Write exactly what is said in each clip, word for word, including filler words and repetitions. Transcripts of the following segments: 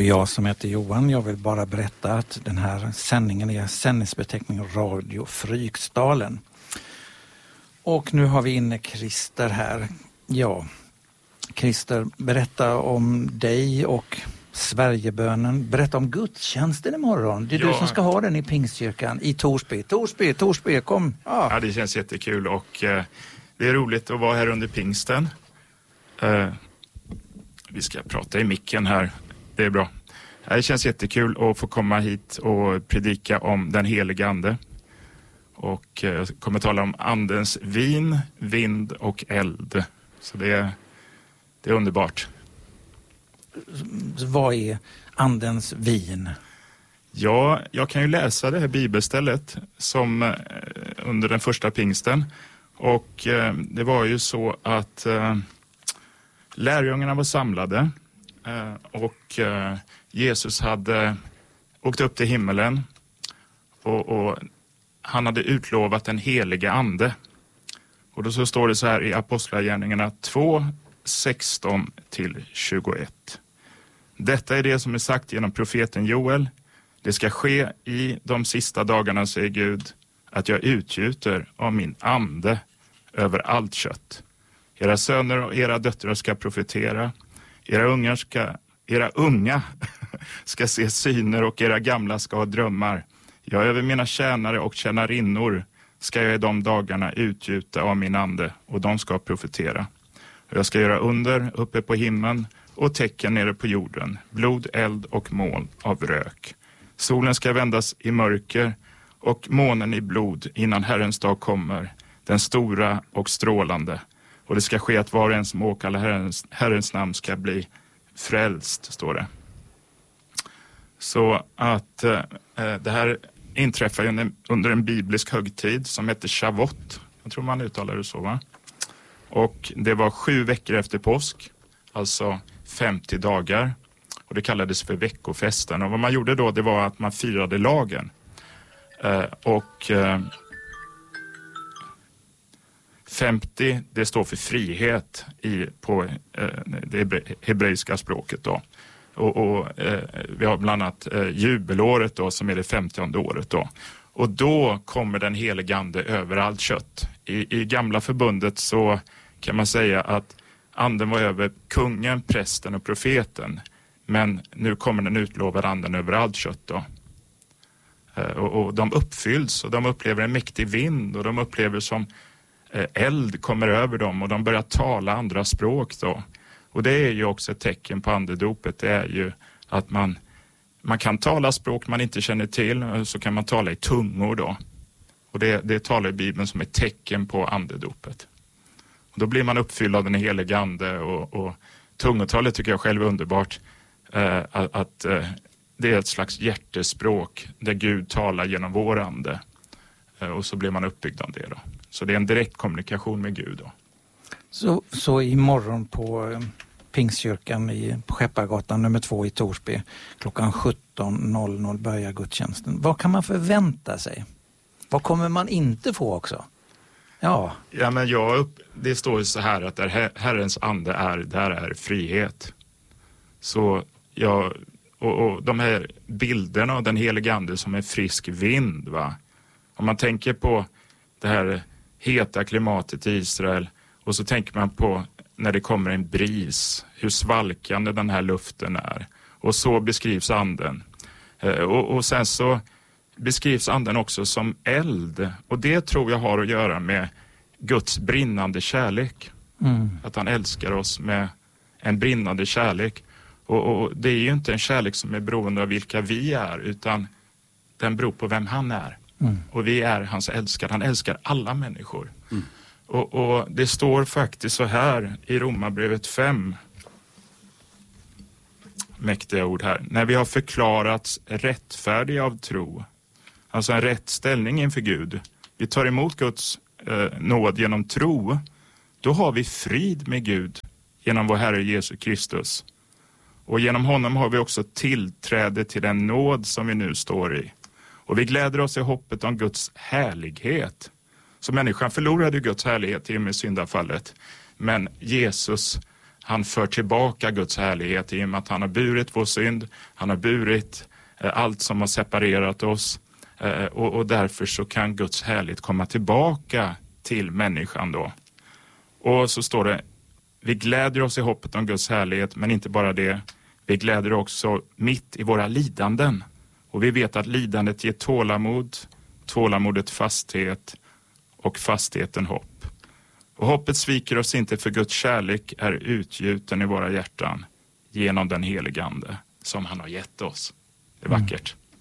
Och jag som heter Johan, jag vill bara berätta att den här sändningen är sändningsbeteckning Radio Fryksdalen. Och nu har vi inne Christer här. Ja, Christer, berätta om dig och Sverigebönen. Berätta om gudstjänsten imorgon. Det är ja. du som ska ha den i Pingstkyrkan i Torsby. Torsby, Torsby, kom. Ja, ja det känns jättekul och eh, det är roligt att vara här under pingsten. Eh, vi ska prata i micken här. Det är bra. Det känns jättekul att få komma hit och predika om den heliga ande. Och jag kommer tala om andens vin, vind och eld. Så det är, det är underbart. Vad är andens vin? Ja, jag kan ju läsa det här bibelstället som under den första pingsten. Och det var ju så att lärjungarna var samlade och Jesus hade åkt upp till himmelen och, och han hade utlovat en heliga ande. Och då så står det så här i Apostlagärningarna två, sexton till tjugoett. Detta är det som är sagt genom profeten Joel. Det ska ske i de sista dagarna, säger Gud, att jag utgjuter av min ande över allt kött. Era söner och era döttrar ska profetera. Era ungar ska, era unga ska se syner och era gamla ska ha drömmar. Jag över mina tjänare och tjänarinnor ska jag i de dagarna utgjuta av min ande och de ska profetera. Och jag ska göra under uppe på himlen och tecken nere på jorden, blod, eld och moln av rök. Solen ska vändas i mörker och månen i blod innan Herrens dag kommer, den stora och strålande. Och det ska ske att var och en som åkallar Herrens, Herrens namn ska bli frälst, står det. Så att eh, det här inträffar under, under en biblisk högtid som heter Shavuot. Jag tror man uttalar det så, va? Och det var sju veckor efter påsk, alltså femtio dagar. Och det kallades för veckofesten. Och vad man gjorde då, det var att man firade lagen. Eh, och eh, femtio, det står för frihet i, på eh, det hebreiska språket då. Och, och eh, vi har bland annat eh, jubelåret då, som är det femtionde året då. Och då kommer den helige ande över allt kött. I, I gamla förbundet så kan man säga att anden var över kungen, prästen och profeten. Men nu kommer den utlovade anden över allt kött då. Eh, och, och de uppfylls och de upplever en mäktig vind och de upplever som eh, eld kommer över dem och de börjar tala andra språk då. Och det är ju också ett tecken på andedopet. Det är ju att man, man kan tala språk man inte känner till. Så kan man tala i tungor då. Och det, det talar i Bibeln som ett tecken på andedopet. Och då blir man uppfylld av den heliga ande. Och, och tungotalet tycker jag själv är underbart. Eh, att att eh, det är ett slags hjärtespråk där Gud talar genom vår ande. Eh, och så blir man uppbyggd av det då. Så det är en direkt kommunikation med Gud då. Så, så imorgon på Pingstkyrkan i, på Skeppargatan nummer två i Torsby klockan sjutton börjar gudstjänsten. Vad kan man förvänta sig? Vad kommer man inte få också? Ja, ja men jag upp, det står ju så här att där Herrens ande är, där är frihet. Så ja, och, och de här bilderna av den heliga ande som en frisk vind, va? Om man tänker på det här heta klimatet i Israel. Och så tänker man på när det kommer en bris, hur svalkande den här luften är. Och så beskrivs anden. Eh, och, och sen så beskrivs anden också som eld. Och det tror jag har att göra med Guds brinnande kärlek. Mm. Att han älskar oss med en brinnande kärlek. Och, och det är ju inte en kärlek som är beroende av vilka vi är, utan den beror på vem han är. Mm. Och vi är hans älskade. Han älskar alla människor. Mm. Och, och det står faktiskt så här i Romarbrevet fem. Mäktiga ord här. När vi har förklarats rättfärdiga av tro. Alltså en rätt ställning inför Gud. Vi tar emot Guds eh, nåd genom tro. Då har vi frid med Gud genom vår Herre Jesus Kristus. Och genom honom har vi också tillträde till den nåd som vi nu står i. Och vi gläder oss i hoppet om Guds härlighet. Så människan förlorade Guds härlighet i och med syndafallet. Men Jesus han för tillbaka Guds härlighet i och med att han har burit vår synd. Han har burit eh, allt som har separerat oss. Eh, och, och därför så kan Guds härlighet komma tillbaka till människan då. Och så står det, vi glädjer oss i hoppet om Guds härlighet, men inte bara det. Vi glädjer också mitt i våra lidanden. Och vi vet att lidandet ger tålamod, tålamodet fasthet och fastheten hopp. Och hoppet sviker oss inte, för Guds kärlek är utgjuten i våra hjärtan genom den helige ande som han har gett oss. Det är vackert. Mm.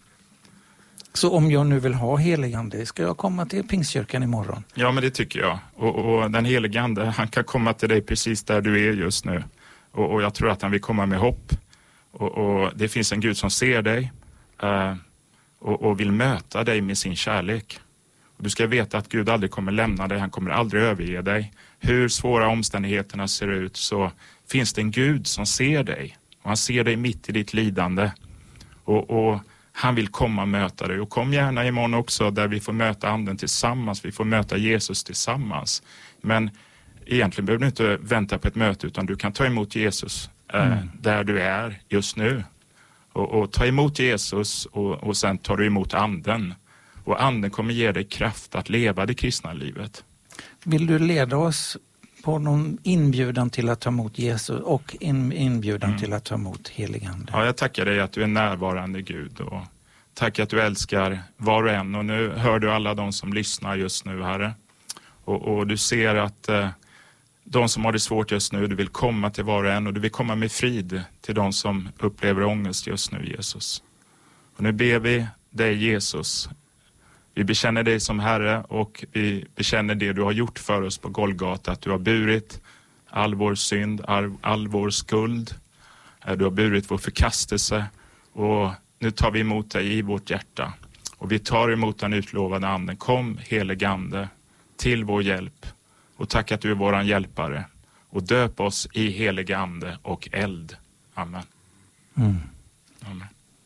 Så om jag nu vill ha helig ande, ska jag komma till Pingstkyrkan imorgon? Ja, men det tycker jag. Och, och den helige ande, han kan komma till dig precis där du är just nu. Och, och jag tror att han vill komma med hopp. Och, och det finns en Gud som ser dig uh, och, och vill möta dig med sin kärlek. Och du ska veta att Gud aldrig kommer lämna dig, han kommer aldrig överge dig. Hur svåra omständigheterna ser ut så finns det en Gud som ser dig. Och han ser dig mitt i ditt lidande. Och, och han vill komma och möta dig. Och kom gärna imorgon också där vi får möta anden tillsammans. Vi får möta Jesus tillsammans. Men egentligen behöver du inte vänta på ett möte, utan du kan ta emot Jesus eh, mm. där du är just nu. Och, och ta emot Jesus och, och sen tar du emot anden. Och anden kommer ge dig kraft att leva det kristna livet. Vill du leda oss på någon inbjudan till att ta emot Jesus och in, inbjudan mm. till att ta emot helig ande? Ja, jag tackar dig att du är närvarande Gud, och tack att du älskar var och en. Och nu hör du alla de som lyssnar just nu, Herre. Och, och du ser att eh, de som har det svårt just nu, du vill komma till var och en, och du vill komma med frid till de som upplever ångest just nu, Jesus. Och nu ber vi dig, Jesus. Vi bekänner dig som Herre, och vi bekänner det du har gjort för oss på Golgata, att du har burit all vår synd, all, all vår skuld. Du har burit vår förkastelse, och nu tar vi emot dig i vårt hjärta. Och vi tar emot den utlovade anden. Kom, helige ande, till vår hjälp. Och tack att du är våran hjälpare. Och döp oss i helige ande och eld. Amen. Mm. Amen.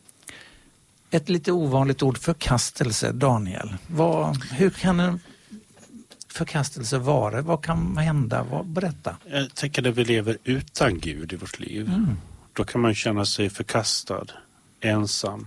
Ett lite ovanligt ord, förkastelse, Daniel. Vad, hur kan en förkastelse vara? Vad kan hända? Vad, berätta. Jag tänker att vi lever utan Gud i vårt liv. Mm. Då kan man känna sig förkastad, ensam.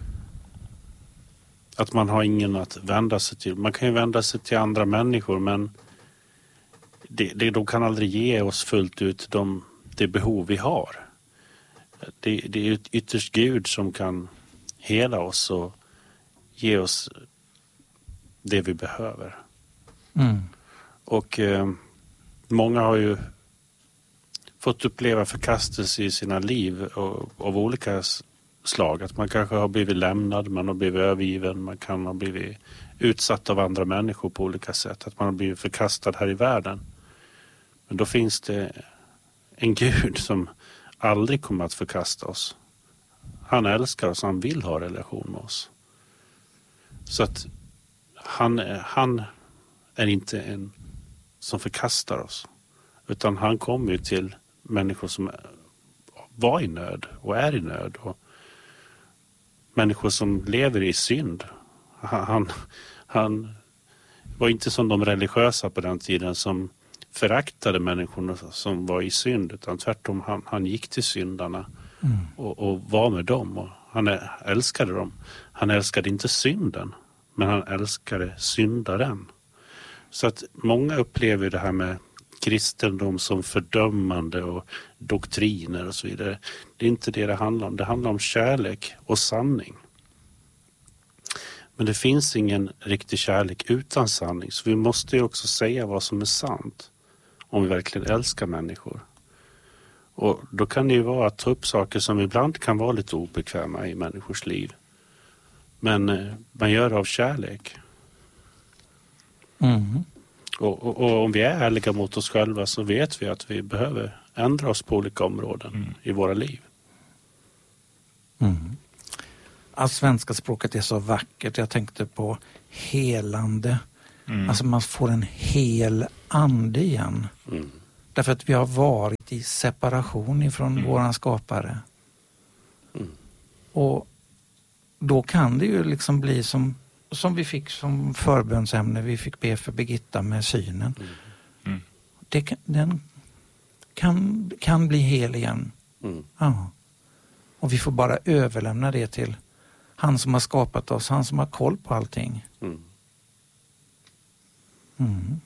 Att man har ingen att vända sig till. Man kan ju vända sig till andra människor, men det, det, de kan aldrig ge oss fullt ut de, det behov vi har. Det, det är ytterst Gud som kan hela oss och ge oss det vi behöver. Mm. Och eh, många har ju fått uppleva förkastelse i sina liv och, av olika slag. Att man kanske har blivit lämnad, man har blivit övergiven, man kan ha blivit utsatt av andra människor på olika sätt. Att man har blivit förkastad här i världen. Men då finns det en Gud som aldrig kommer att förkasta oss. Han älskar oss, han vill ha relation med oss. Så att han, han är inte en som förkastar oss. Utan han kommer ju till människor som var i nöd och är i nöd. Och människor som lever i synd. Han, han var inte som de religiösa på den tiden som föraktade människorna som var i synd. Utan tvärtom, han, han gick till syndarna. Mm. Och, och var med dem, och han älskade dem. Han älskade inte synden, men han älskade syndaren. Så att många upplever det här med kristendom som fördömande och doktriner och så vidare. Det är inte det det handlar om. Det handlar om kärlek och sanning. Men det finns ingen riktig kärlek utan sanning, så vi måste ju också säga vad som är sant om vi verkligen älskar människor. Och då kan det ju vara att ta upp saker som ibland kan vara lite obekväma i människors liv. Men eh, man gör det av kärlek. Mm. Och, och, och om vi är ärliga mot oss själva så vet vi att vi behöver ändra oss på olika områden mm. i våra liv. Mm. Alltså, svenska språket är så vackert. Jag tänkte på helande. Mm. Alltså man får en hel ande igen. Mm. Därför att vi har varit i separation ifrån mm. våran skapare. Mm. Och då kan det ju liksom bli som, som vi fick som förbönsämne. Vi fick be för Birgitta med synen. Mm. Mm. Det, den kan, kan bli hel igen. Mm. Ja. Och vi får bara överlämna det till han som har skapat oss, han som har koll på allting. Mm. Mm.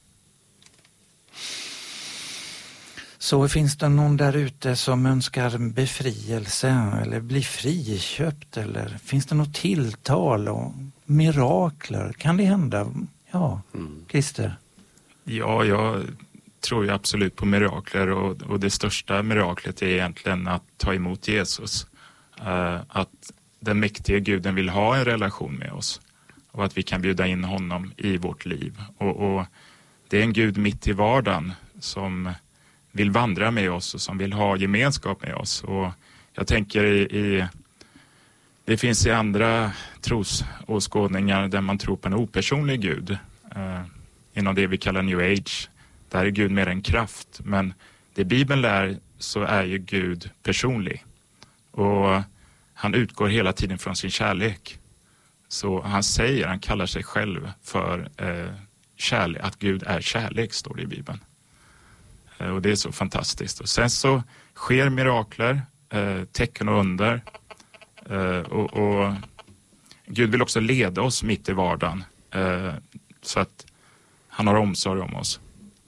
Så finns det någon där ute som önskar befrielse eller bli friköpt, eller finns det något tilltal och mirakler? Kan det hända? Ja, mm. Christer? Ja, jag tror ju absolut på mirakler, och, och det största miraklet är egentligen att ta emot Jesus. Uh, att den mäktiga guden vill ha en relation med oss och att vi kan bjuda in honom i vårt liv. Och, och det är en Gud mitt i vardagen som vill vandra med oss och som vill ha gemenskap med oss. Och jag tänker i, i det finns i andra trosåskådningar där man tror på en opersonlig Gud. Uh, inom det vi kallar New Age. Där är Gud mer en kraft. Men det Bibeln lär så är ju Gud personlig. Och han utgår hela tiden från sin kärlek. Så han säger, han kallar sig själv för eh, kärlek. Att Gud är kärlek, står det i Bibeln. Eh, och det är så fantastiskt. Och sen så sker mirakler, eh, tecken och under. Eh, och, och Gud vill också leda oss mitt i vardagen. Eh, så att han har omsorg om oss.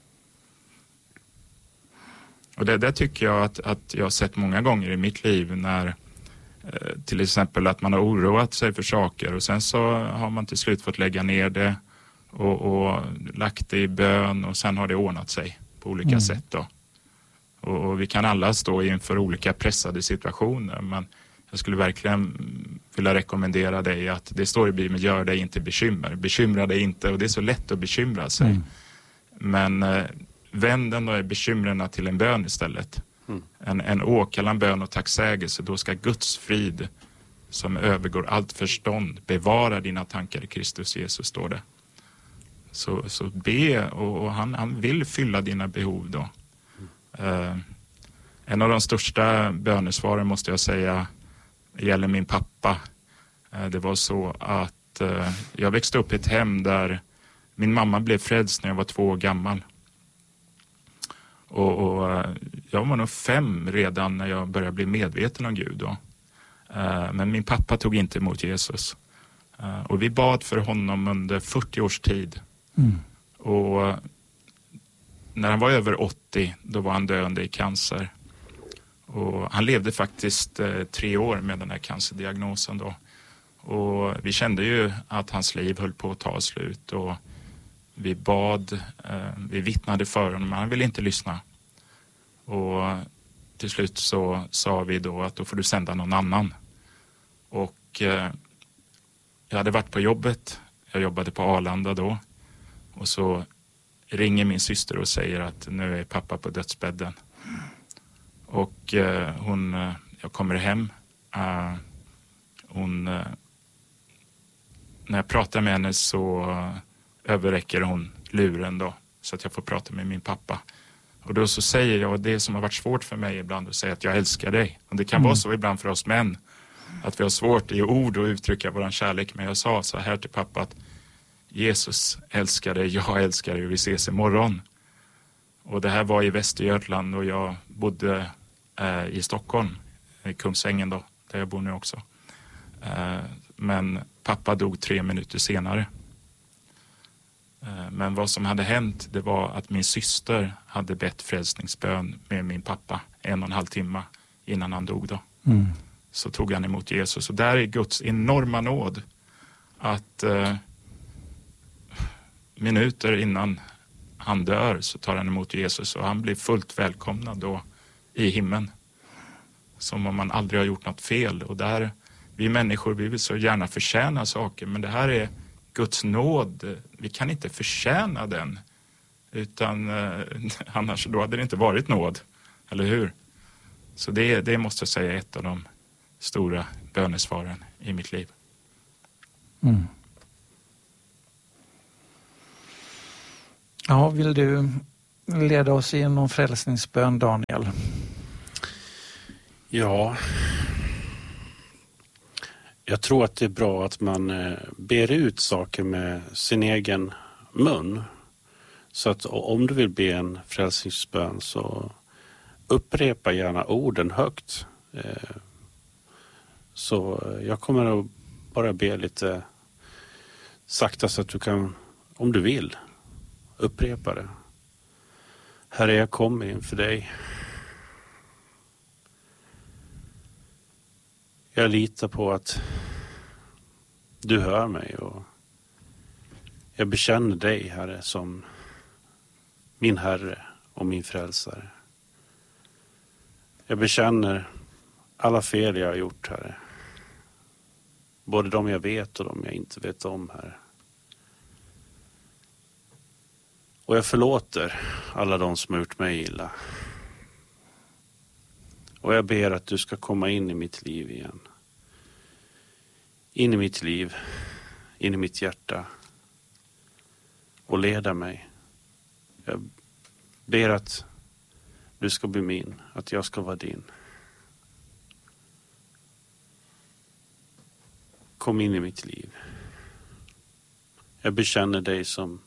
Och det där tycker jag att, att jag har sett många gånger i mitt liv, när eh, till exempel att man har oroat sig för saker och sen så har man till slut fått lägga ner det och, och lagt det i bön, och sen har det ordnat sig på olika mm. sätt då. Och, och vi kan alla stå inför olika pressade situationer, men jag skulle verkligen vilja rekommendera dig att det står i Bibeln, gör dig inte bekymmer. Bekymra dig inte, och det är så lätt att bekymra sig. Mm. Men eh, vänd den och bekymren till en bön istället. Mm. En, en åkallan bön och tacksägelse, då ska Guds frid som övergår allt förstånd bevara dina tankar i Kristus Jesus, står det. Så, så be, och, och han, han vill fylla dina behov då. Mm. Uh, en av de största bönesvaren måste jag säga gäller min pappa. Uh, det var så att uh, jag växte upp i ett hem där min mamma blev frälst när jag var två år gammal. Och, och jag var nog fem redan när jag började bli medveten om Gud då. Uh, men min pappa tog inte emot Jesus. Uh, och vi bad för honom under fyrtio års tid. Mm. Och uh, när han var över åttio, då var han döende i cancer. Och han levde faktiskt uh, tre år med den här cancerdiagnosen då. Och vi kände ju att hans liv höll på att ta slut, och vi bad, uh, vi vittnade för honom, men han ville inte lyssna. Och till slut så sa vi då att då får du sända någon annan. Och uh, jag hade varit på jobbet, jag jobbade på Arlanda då. Och så ringer min syster och säger att nu är pappa på dödsbädden. Och uh, hon, uh, jag kommer hem. Uh, hon, uh, när jag pratar med henne så uh, överräcker hon luren då. Så att jag får prata med min pappa. Och då så säger jag det som har varit svårt för mig ibland, att säga att jag älskar dig. Och det kan mm. vara så ibland för oss män. Att vi har svårt i ord att uttrycka våran kärlek. Men jag sa så här till pappa att Jesus älskar dig, jag älskar dig och vi ses imorgon. Och det här var i Västergötland och jag bodde eh, i Stockholm, i Kungsängen då, där jag bor nu också. Eh, men pappa dog tre minuter senare. Eh, men vad som hade hänt, det var att min syster hade bett frälsningsbön med min pappa en och en halv timme innan han dog då. Mm. Så tog han emot Jesus. Och där är Guds enorma nåd att eh, minuter innan han dör så tar han emot Jesus och han blir fullt välkomnad då i himlen. Som om man aldrig har gjort något fel. Och där, vi människor, vi vill så gärna förtjäna saker, men det här är Guds nåd. Vi kan inte förtjäna den, utan eh, annars då hade det inte varit nåd, eller hur? Så det, det måste jag säga är ett av de stora bönesvaren i mitt liv. Mm. Ja, vill du leda oss i någon frälsningsbön, Daniel? Ja, jag tror att det är bra att man ber ut saker med sin egen mun. Så att om du vill be en frälsningsbön så upprepa gärna orden högt. Eh, så jag kommer att bara be lite sakta så att du kan, om du vill, upprepa det. Herre, jag kommer inför dig. Jag litar på att du hör mig och jag bekänner dig, Herre, som min Herre och min frälsare. Jag bekänner alla fel jag har gjort, Herre. Både de jag vet och de jag inte vet om, Herre. Och jag förlåter alla de som har gjort mig illa. Och jag ber att du ska komma in i mitt liv igen. In i mitt liv, in i mitt hjärta. Och leda mig. Jag ber att du ska bli min, att jag ska vara din. Kom in i mitt liv. Jag bekänner dig som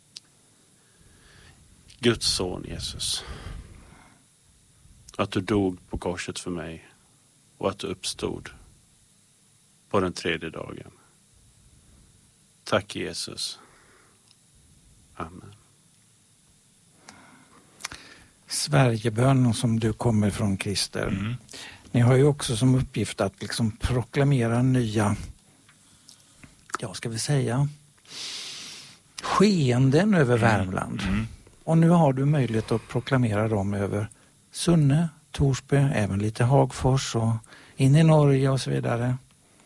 Guds son, Jesus. Att du dog på korset för mig och att du uppstod på den tredje dagen. Tack, Jesus. Amen. Sverigebön som du kommer från, Christer. Mm. Ni har ju också som uppgift att liksom proklamera nya, ja ska vi säga, skeenden över Värmland. Mm. Och nu har du möjlighet att proklamera dem över Sunne, Torsby, även lite Hagfors och in i Norge och så vidare.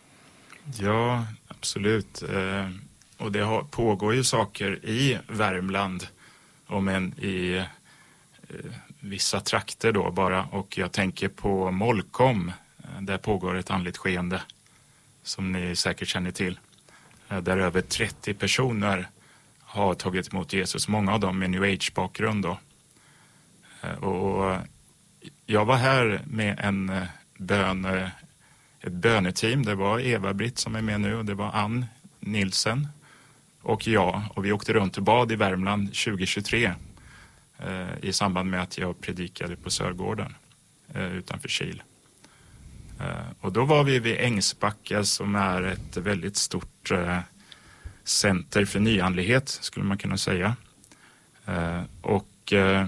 Ja, absolut. Eh, och det har, pågår ju saker i Värmland, om än i eh, vissa trakter då bara. Och jag tänker på Molkom, eh, där pågår ett andligt skeende som ni säkert känner till. Eh, där över trettio personer har tagit emot Jesus, många av dem med New Age-bakgrund då. Eh, och jag var här med en eh, bön... Eh, ett böneteam. Det var Eva-Britt som är med nu och det var Ann Nilsen och jag. Och vi åkte runt och bad i Värmland tjugo tjugotre eh, i samband med att jag predikade på Sörgården eh, utanför Kil. Eh, och då var vi vid Ängsbacka som är ett väldigt stort eh, center för nyandlighet skulle man kunna säga. Eh, och eh,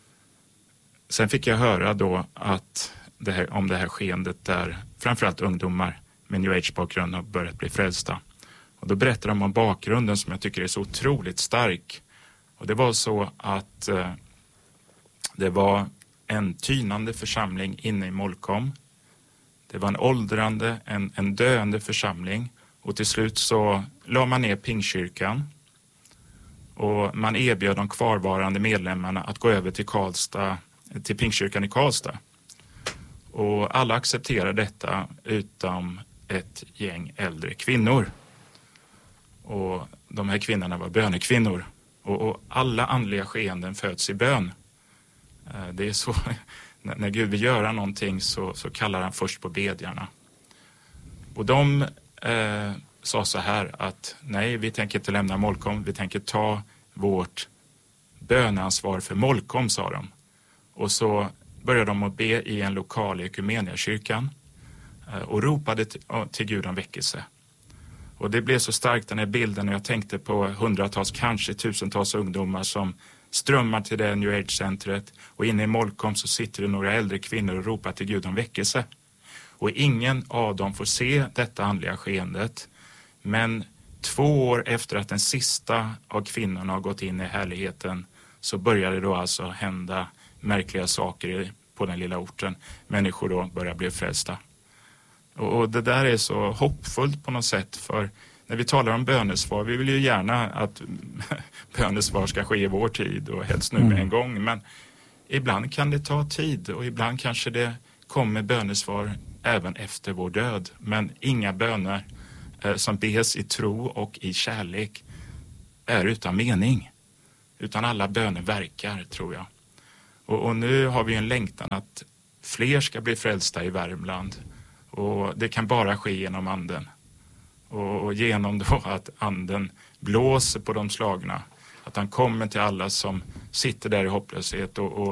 sen fick jag höra då att det här, om det här skeendet där framförallt ungdomar med New Age-bakgrund har börjat bli frälsta. Och då berättar de om bakgrunden som jag tycker är så otroligt stark. Och det var så att eh, det var en tynande församling inne i Molkom. Det var en åldrande, en, en döende församling. Och till slut så la man ner Pingstkyrkan. Och man erbjöd de kvarvarande medlemmarna att gå över till Karlstad, till Pingstkyrkan i Karlstad. Och alla accepterade detta utom ett gäng äldre kvinnor. Och de här kvinnorna var bönekvinnor. Och, och alla andliga skeenden föds i bön. Det är så, när Gud vill göra någonting så, så kallar han först på bedjarna. Och de eh, sa så här att nej, vi tänker inte lämna Molkom. Vi tänker ta vårt böneansvar för Molkom, sa de. Och så började de att be i en lokal i Ekumeniakyrkan och ropade till, till Gud om väckelse. Och det blev så starkt den här bilden och jag tänkte på hundratals, kanske tusentals ungdomar som strömmar till det New Age-centret och inne i Molkom så sitter det några äldre kvinnor och ropar till Gud om väckelse. Och ingen av dem får se detta andliga skeendet. Men två år efter att den sista av kvinnorna har gått in i härligheten så började det då alltså hända märkliga saker på den lilla orten. Människor då börjar bli frälsta. Och, och det där är så hoppfullt på något sätt, för när vi talar om bönesvar, vi vill ju gärna att bönesvar ska ske i vår tid och helst nu med en gång, men ibland kan det ta tid och ibland kanske det kommer bönesvar även efter vår död. Men inga böner eh, som bes i tro och i kärlek är utan mening, utan alla böner verkar, tror jag. Och, och nu har vi en längtan att fler ska bli frälsta i Värmland. Och det kan bara ske genom anden. Och, och genom då att anden blåser på de slagna. Att han kommer till alla som sitter där i hopplöshet och, och på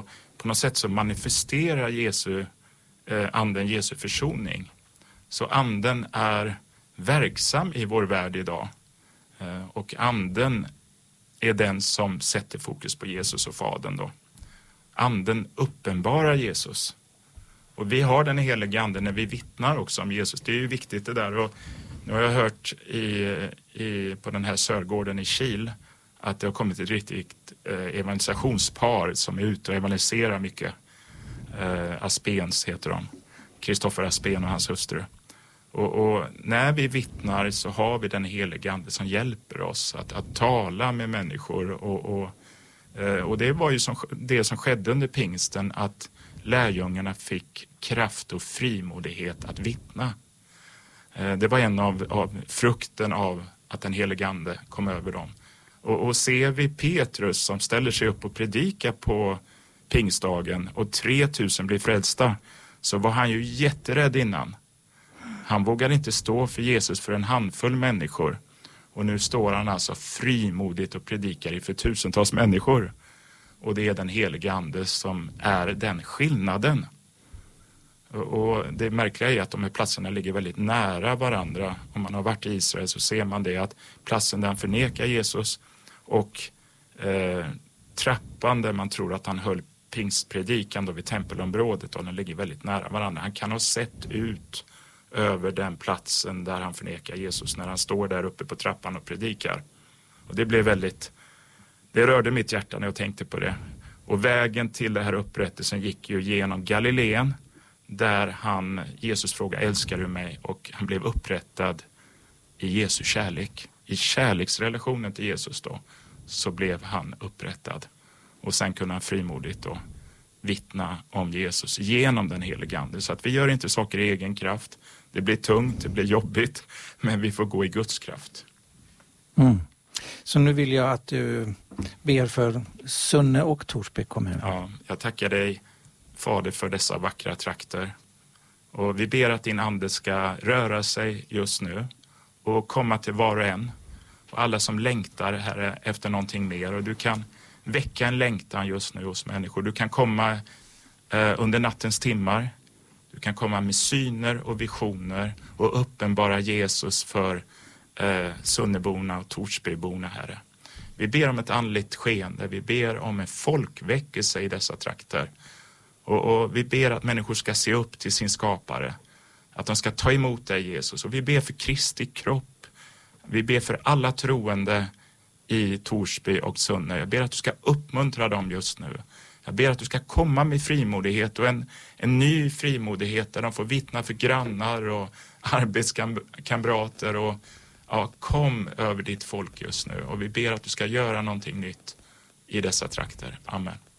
på något sätt så manifesterar Jesu, eh, anden Jesu försoning. Så anden är verksam i vår värld idag. Eh, och anden är den som sätter fokus på Jesus och Fadern då. Anden uppenbarar Jesus. Och vi har den heliga anden när vi vittnar också om Jesus. Det är ju viktigt det där. Och nu har jag hört i, i, på den här Sörgården i Kil att det har kommit ett riktigt eh, evangelisationspar som är ute och evangeliserar mycket. Eh, Aspens heter de. Kristoffer Aspen och hans hustru. Och, och när vi vittnar så har vi den heliga ande som hjälper oss att, att tala med människor. Och, och, eh, och det var ju som, det som skedde under pingsten, att lärjungarna fick kraft och frimodighet att vittna. Eh, det var en av, av frukten av att den heliga ande kom över dem. Och, och ser vi Petrus som ställer sig upp och predikar på pingstdagen och tre tusen blir frälsta, så var han ju jätterädd innan. Han vågade inte stå för Jesus för en handfull människor. Och nu står han alltså frimodigt och predikar inför tusentals människor. Och det är den heliga ande som är den skillnaden. Och det märkliga är att de här platserna ligger väldigt nära varandra. Om man har varit i Israel så ser man det, att platsen där han förnekar Jesus och eh, trappan där man tror att han höll pingstpredikan då vid tempelområdet, och den ligger väldigt nära varandra. Han kan ha sett ut över den platsen där han förnekar Jesus när han står där uppe på trappan och predikar. Och det blev väldigt, det rörde mitt hjärta när jag tänkte på det. Och vägen till det här upprättelsen gick ju genom Galileen, där han, Jesus frågade, älskar du mig? Och han blev upprättad i Jesu kärlek. I kärleksrelationen till Jesus då, så blev han upprättad. Och sen kunde han frimodigt då vittna om Jesus genom den heliga ande. Så att vi gör inte saker i egen kraft. Det blir tungt, det blir jobbigt, men vi får gå i Guds kraft. Mm. Så nu vill jag att du ber för Sunne och Torsby kommun. Ja, jag tackar dig, Fader, för dessa vackra trakter. Och vi ber att din ande ska röra sig just nu och komma till var och en. Och alla som längtar, Herre, efter någonting mer. Och du kan väcka en längtan just nu hos människor. Du kan komma eh, under nattens timmar. Du kan komma med syner och visioner och uppenbara Jesus för eh, Sunneborna och Torsbyborna, Herre. Vi ber om ett andligt skeende. Vi ber om en folkväckelse i dessa trakter. Och, och vi ber att människor ska se upp till sin skapare. Att de ska ta emot dig, Jesus. Och vi ber för Kristi kropp. Vi ber för alla troende i Torsby och Sunne. Jag ber att du ska uppmuntra dem just nu. Jag ber att du ska komma med frimodighet och en, en ny frimodighet där de får vittna för grannar och arbetskamrater. Och ja, kom över ditt folk just nu. Och vi ber att du ska göra någonting nytt i dessa trakter. Amen.